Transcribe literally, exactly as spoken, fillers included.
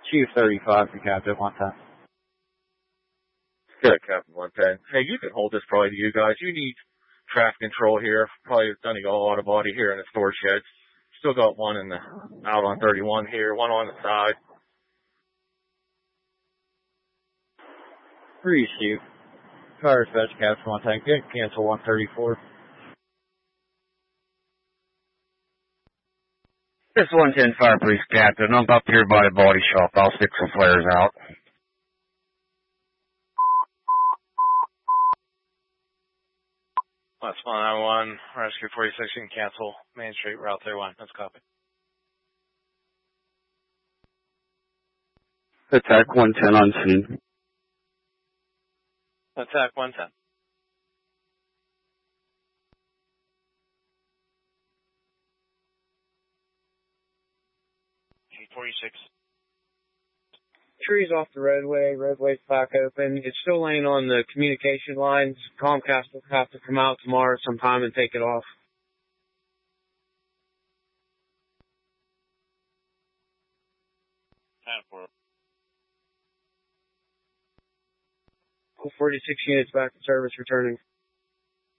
Chief thirty-five for Captain one ten. Good, Captain one ten. Hey, you can hold this probably to you guys. You need traffic control here. Probably done a auto body here in the storage shed. Still got one in the out on thirty-one here, one on the side. Three Chief. Fire dispatch Captain one ten. Good, cancel one thirty-four. This is one ten Fire Police Captain. I'm up here by the body shop. I'll stick some flares out. That's one nine one, Rescue forty-six, you can cancel Main Street, Route thirty-one. That's copy. Attack one ten on scene. Attack one ten. forty-six. Trees off the roadway, roadway's back open. It's still laying on the communication lines. Comcast will have to come out tomorrow sometime and take it off. forty-six units back in service returning.